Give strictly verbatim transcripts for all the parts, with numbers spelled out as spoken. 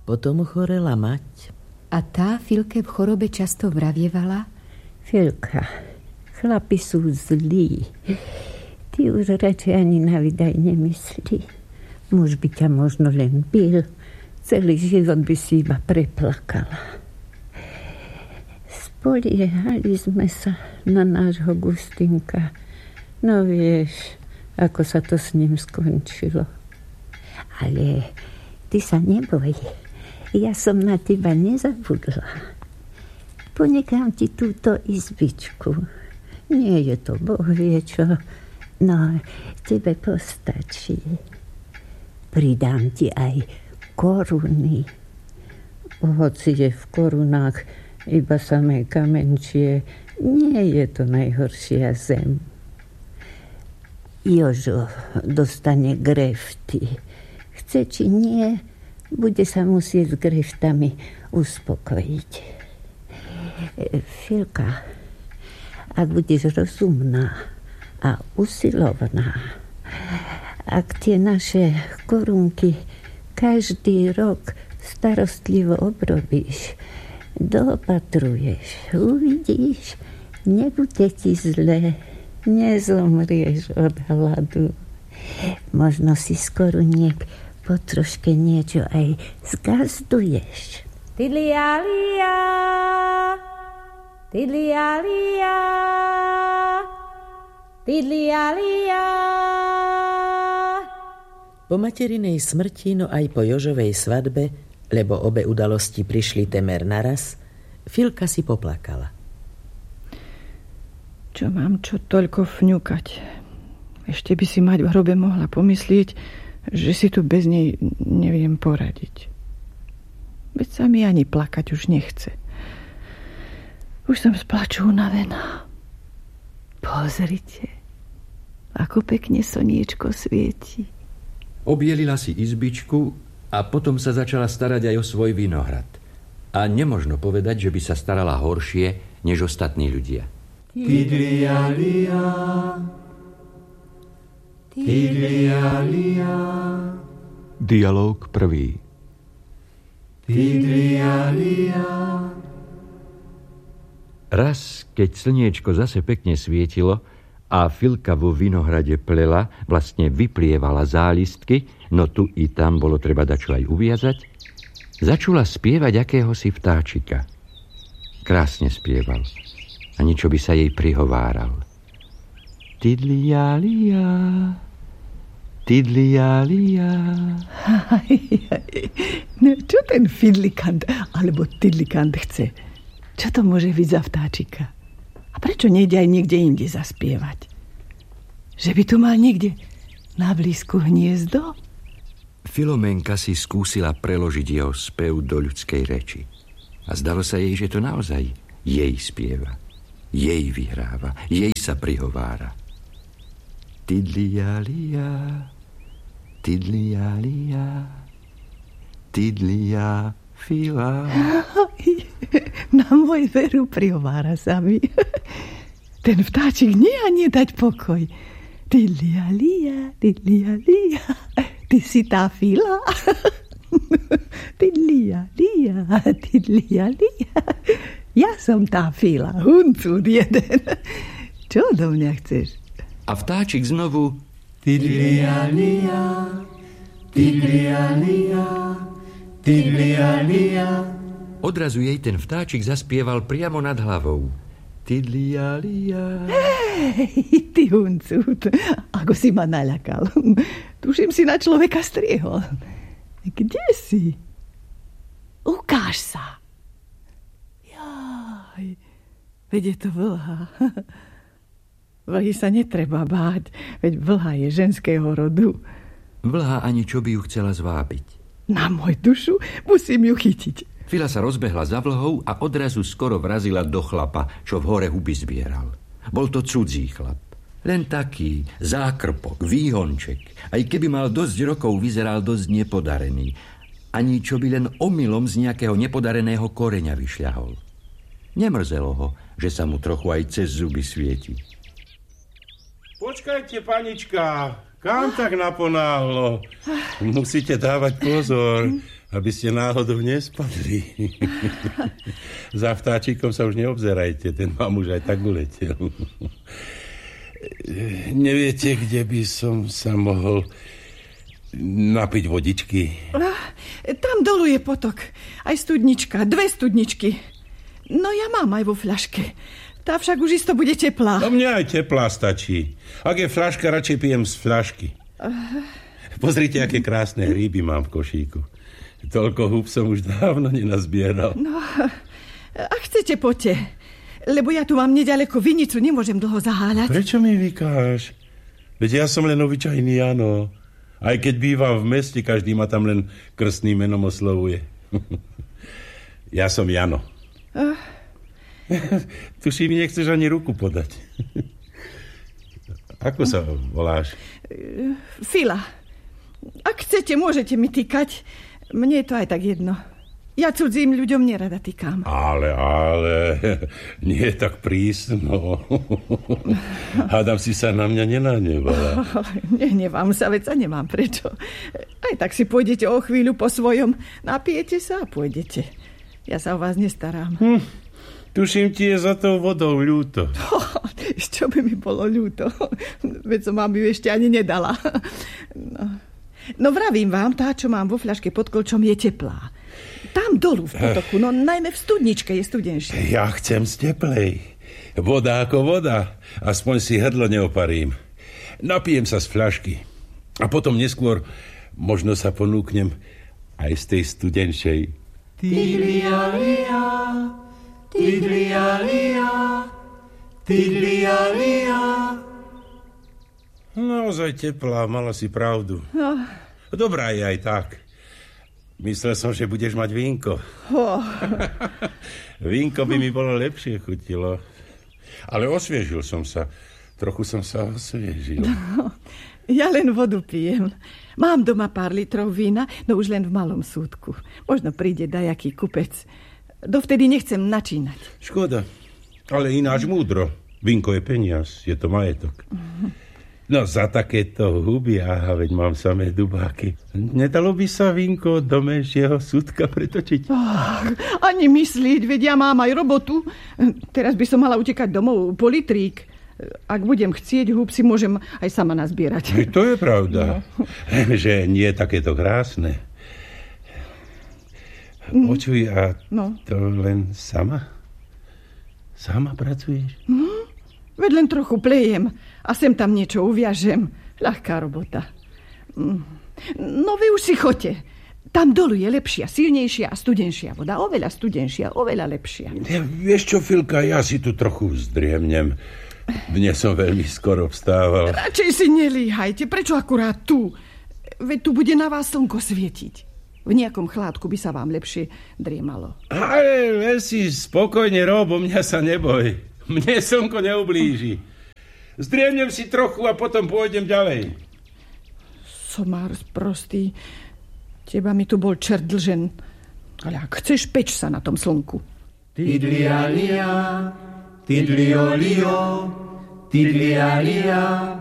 Potom chorela mať. A tá Filke v chorobe často vravievala: Filka, chlapi sú zlí. Ty už radšej ani na vydaj nemyslí. Muž by ťa možno len bil. Celý život by si iba preplakala. Spoliehali sme sa na nášho Gustinka. No vieš, ako sa to s ním skončilo. Ale ty sa neboj. Ja som na teba nezabudla. Ponechám ti túto izbičku. Nie je to boh vie čo. No, tebe postačí. Pridám ti aj koruny. Hoci je v korunách iba samé kamenčie, nie je to najhoršia zem. Jožo dostane grefty. Chce či nie, bude sa musieť s greftami uspokojiť. Filka, ak budeš rozumná a usilovná, ak tie naše korunky každý rok starostlivo obrobíš, doopatruješ, uvidíš, nebude ti zle, nezomrieš od hladu. Možno si z koruniek po troške niečo aj zgazduješ. Tidlialia, tidlialia, tidlialia. Po materinej smrti, no aj po Jožovej svadbe, lebo obe udalosti prišli temer naraz, Filka si poplakala. Čo mám čo toľko fňukať? Ešte by si mať v hrobe mohla pomyslieť, že si tu bez nej neviem poradiť. Veď sa mi ani plakať už nechce. Už som z plaču unavená. Pozrite, ako pekne slniečko svieti. Obielila si izbičku a potom sa začala starať aj o svoj vinohrad. A nemožno povedať, že by sa starala horšie než ostatní ľudia. Tidlialia, tidlialia. Dialóg prvý. Tidlialia. Raz, keď slniečko zase pekne svietilo a Filka vo vinohrade plela, vlastne vyplievala zálistky, no tu i tam bolo treba dačo aj uviazať, začula spievať akéhosi vtáčika. Krásne spieval. A niečo by sa jej prihováral. Tidlialia, tidlialia. No, čo ten fidlikant alebo tidlikant chce? Čo to môže byť za vtáčika? A prečo nejde aj niekde inde zaspievať? Že by tu mal niekde na blízku hniezdo? Filomenka si skúsila preložiť jeho spev do ľudskej reči. A zdalo sa jej, že to naozaj jej spieva. Jej vyhráva, jej sa prihovára. Tidlialia, tidlialia, tidlia fila. Na môj veru prihovára sa mi. Ten vtáčik nie a nie dať pokoj. Tidlialia, tidlialia, ty si tá fila. Tidlialia, tidlialia. Ja som tá fila, huncúr jeden. Čo do mňa chceš? A vtáčik znovu Tidlialia, tidlialia, tidlialia. Odrazu jej ten vtáčik zaspieval priamo nad hlavou. Tidlialia. Hej, ty huncúr, ako si ma naľakal. Tuším, si na človeka striehol. Kde si? Ukáž sa. Jaj, veď je to vlha. Vlhy sa netreba báť, veď vlha je ženského rodu. Vlha ani čo by ju chcela zvábiť. Na môj dušu musím ju chytiť. Fila sa rozbehla za vlhou a odrazu skoro vrazila do chlapa, čo v hore huby zbieral. Bol to cudzí chlap. Len taký zákrpok, výhonček. Aj keby mal dosť rokov, vyzeral dosť nepodarený. Ani čo by len omylom z nejakého nepodareného koreňa vyšľahol. Nemrzelo ho, že sa mu trochu aj cez zuby svieti. Počkajte, panička, kam tak naponáhlo? Musíte dávať pozor. aby ste náhodou nespadli. Za vtáčikom sa už neobzerajte, ten vám už aj tak uletel. Neviete, kde by som sa mohol napiť vodičky? Tam dolu je potok. Aj studnička, dve studničky. No ja mám aj vo fľaške. Tá však už isto bude teplá. No mne aj teplá stačí. Ak je fľaška, radšej pijem z fľašky. Pozrite, aké krásne hríby mám v košíku. Toľko húb som už dávno nenazbieral. No, ak chcete, poďte. Lebo ja tu mám nedaleko vinicu, nemôžem dlho zaháľať. Prečo mi vykáš? Veď ja som len obyčajný Jano. Aj keď bývam v meste, každý ma tam len krstným menom oslovuje. Ja som Jano. Uh. Tuším, mi nechceš ani ruku podať. Ako sa voláš? Uh, Fila. Ak chcete, môžete mi týkať. Mne je to aj tak jedno. Ja cudzím ľuďom nerada týkam. Ale, ale, nie je tak prísno. Hádam, si sa na mňa nenahnevala. Nehnevám sa, veď sa nemám prečo. Aj tak si pôjdete o chvíľu po svojom. Napijete sa a pôjdete. Ja sa o vás nestarám. Hm, tuším, ti je za tou vodou ľúto. Oh, čo by mi bolo ľúto? Veď som vám ju ešte ani nedala. No. No vravím vám, tá, čo mám vo fľaške pod kolčom, je teplá. Tam dolu v potoku, no najmä v studničke je studenšie. Ja chcem z teplej. Voda ako voda. Aspoň si hrdlo neoparím. Napijem sa z fľašky. A potom neskôr možno sa ponúknem aj z tej studenšej. Tidlialia, tidlialia, tidlialia. Naozaj teplá, mala si pravdu. No. Dobrá je aj tak. Myslel som, že budeš mať vínko. Oh. Vínko by mi bolo lepšie chutilo. Ale osviežil som sa. Trochu som sa osviežil. No, ja len vodu pijem. Mám doma pár litrov vína, no už len v malom súdku. Možno príde dajaký kupec. Dovtedy nechcem načínať. Škoda, ale ináč múdro. Vínko je peniaz, je to majetok. Uh-huh. No za takéto huby, aha, veď mám samé dubáky. Nedalo by sa vínko do menšieho súdka pretočiť? Oh, ani myslieť, veď ja mám aj robotu. Teraz by som mala utekať domov po litrík. Ak budem chcieť húb, si môžem aj sama nazbierať. To je pravda, no. Že nie je takéto krásne. Počuj, a no. To len sama? Sama pracuješ? Hm? Veď len trochu plejem a sem tam niečo uviažem. Ľahká robota. No vy už si choďte. Tam dolu je lepšia, silnejšia a studenšia voda. Oveľa studenšia, oveľa lepšia. Ja, vieš čo, Filka, ja si tu trochu zdriemnem. Dnes som veľmi skoro vstával. Radšej si nelíhajte. Prečo akurát tu? Veď tu bude na vás slnko svietiť. V nejakom chládku by sa vám lepšie driemalo. Ale len si spokojne rob, o mňa sa neboj. Mne slnko neublíži. Zdriemnem si trochu a potom pôjdem ďalej. Somár sprostý. Teba mi tu bol čert dlžen. Ale ak chceš, peč sa na tom slnku. Tidlialia, tidliolio, tidlialia,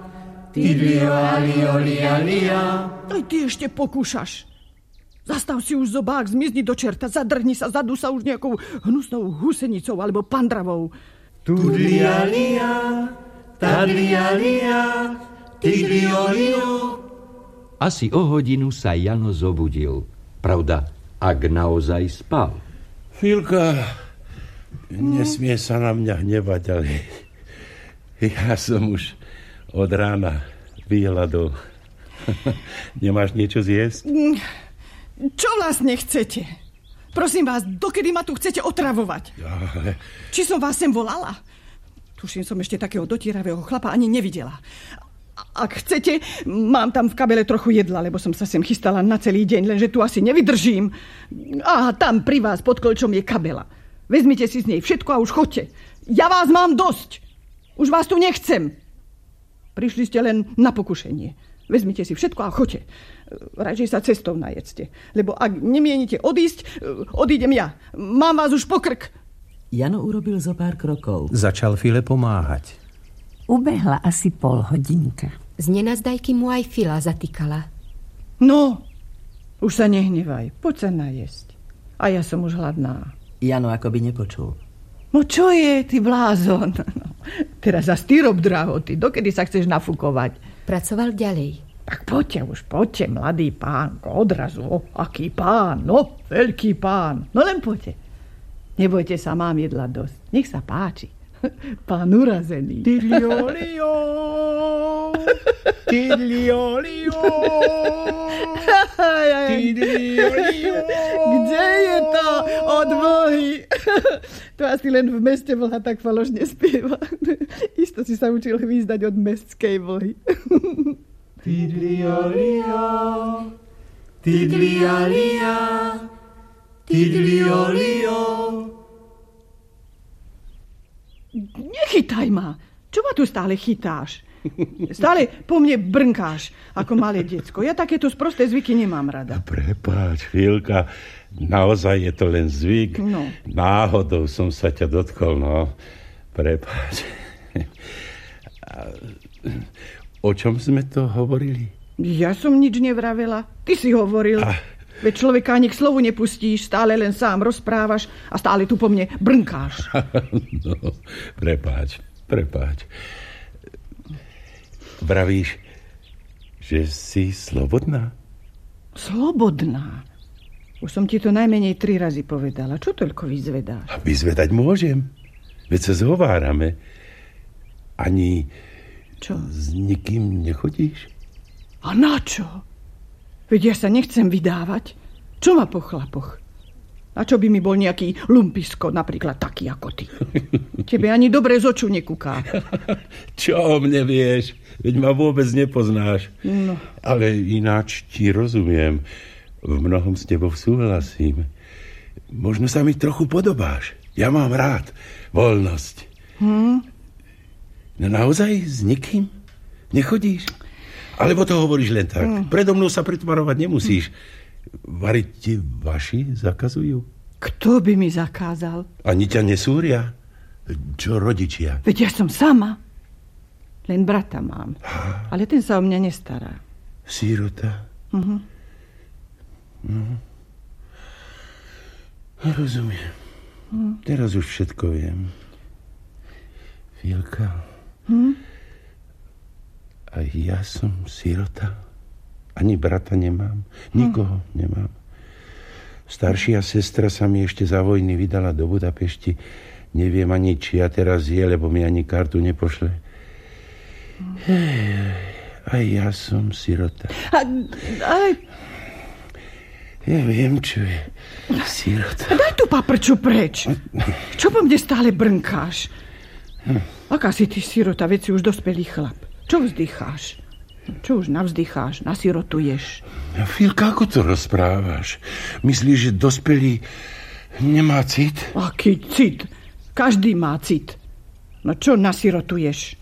tidlioliolialia. Aj ty ešte pokúšaš. Zastav si už zobák, zmizni do čerta, zadrhni sa, zadú sa už nejakou hnusnou husenicou alebo pandravou. Tudlialia, tadlialia, tidliolio. Asi o hodinu sa Jano zobudil. Pravda, ak naozaj spal. Filka, nesmie sa na mňa hnevať, ale ja som už od rána vyhľadol. Nemáš niečo zjesť? Čo vlastne chcete? Prosím vás, dokedy ma tu chcete otravovať? Ale... Či som vás sem volala? Tuším, som ešte takého dotieravého chlapa ani nevidela. Ak chcete, mám tam v kabele trochu jedla, lebo som sa sem chystala na celý deň, lenže tu asi nevydržím. A tam pri vás pod kolčom je kabela. Vezmite si z nej všetko a už chodte. Ja vás mám dosť. Už vás tu nechcem. Prišli ste len na pokušenie. Vezmite si všetko a chodte. Radšej sa cestou najedzte. Lebo ak nemienite odísť, odídem ja. Mám vás už po krk. Jano urobil zo pár krokov. Začal File pomáhať. Ubehla asi pol hodinka. Z nenazdajky mu aj Fila zatýkala. No, Už sa nehnevaj, poď sa najesť. A ja som už hladná. Jano akoby nepočul. No čo je, ty blázon? No, teraz zas ty rob drahoty. Dokedy sa chceš nafúkovať? Pracoval ďalej. Tak poďte už, poďte, mladý pán. Odrazu, o, aký pán, no, veľký pán. No len poďte. Nebojte sa, mám jedla dosť. Nech sa páči. Pán urazený. Tidliolio, tidliolio, tidliolio. Kde je to od vlhy? To asi len v meste vlha tak falošne spieva. Isto si sa učil hvízdať od mestskej vlhy. Tidliolio, tidlialia, tidliolio. Nechytaj ma. Čo ma tu stále chytáš? Stále po mne brnkáš, ako malé decko. Ja takéto sprosté zvyky nemám rada. Prepáč, Filka, naozaj je to len zvyk. No. Náhodou som sa ťa dotkol, no. Prepáč. O čom sme to hovorili? Ja som nič nevravela. Ty si hovoril. Ah. Veď človeka ani k slovu nepustíš, stále len sám rozprávaš a stále tu po mne brnkáš. No, prepáč, prepáč. Vravíš, že si slobodná? Slobodná? Už som ti to najmenej tri razy povedala. Čo toľko vyzvedáš? A vyzvedať môžem. Veď sa zhovárame. Ani čo? S nikým nechodíš? A na čo? Veď ja sa nechcem vydávať. Čo ma po chlapoch? A čo by mi bol nejaký lumpisko, napríklad taký ako ty? Tebe ani dobre z oču nekúká. Čo o mne vieš? Veď ma vôbec nepoznáš. No. Ale ináč ti rozumiem. V mnohom s tebou súhlasím. Možno sa mi trochu podobáš. Ja mám rád voľnosť. Hm? No naozaj s nikým nechodíš? Alebo to hovoríš len tak? Mm. Predo mnou sa pretvarovať nemusíš. Variť ti vaši zakazujú? Kto by mi zakázal? Ani ťa nesúria? Čo rodičia? Veď ja som sama. Len brata mám. Ale ten sa o mňa nestará. Sírota? Uh-huh. No. Rozumiem. Uh. Teraz už všetko viem. Filka. Hm? A ja som sirota. Ani brata nemám. Nikoho hm. nemám. Staršia sestra sa mi ešte za vojny vydala do Budapešti. Neviem ani, či ja teraz je, lebo mi ani kartu nepošle. Hm. A ja som sirota. A, ale... Ja viem, čo je sirota. Daj tu paprču preč. Čo po mne stále brnkáš? Hm. Aká si ty sirota, veď si už dospelý chlap. Čo vzdycháš? Čo už navzdycháš, nasirotuješ? Ja, Filka, ako to rozprávaš? Myslíš, že dospelý nemá cit? Aký cit? Každý má cit. No čo nasirotuješ?